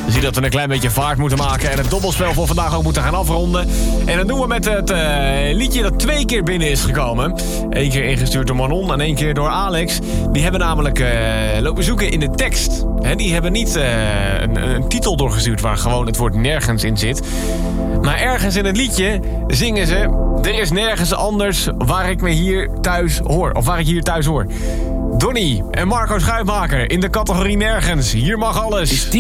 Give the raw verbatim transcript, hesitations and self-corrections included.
Dan zie je dat we een klein beetje vaart moeten maken... en het dobbelspel voor vandaag ook moeten gaan afronden. En dat doen we met het uh, liedje dat twee keer binnen is gekomen. Eén keer ingestuurd door Manon en één keer door Alex. Die hebben namelijk uh, lopen zoeken in de tekst. He, die hebben niet uh, een, een titel doorgestuurd... waar gewoon het woord nergens in zit. Maar ergens in het liedje zingen ze... er is nergens anders waar ik me hier thuis hoor. Of waar ik hier thuis hoor. Donnie en Marco Schuitmaker in de categorie nergens. Hier mag alles.